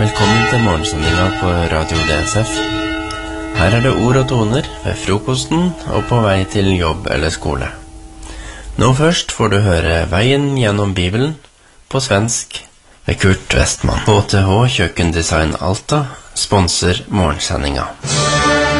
Velkommen til morgensendinga på Radio DSF. Her det ord og toner ved frokosten og på vei til jobb eller skole. Nå først får du høre Veien gjennom Bibelen på svensk ved Kurt Westman. HTH Kjøkkendesign Alta sponser morgensendinga.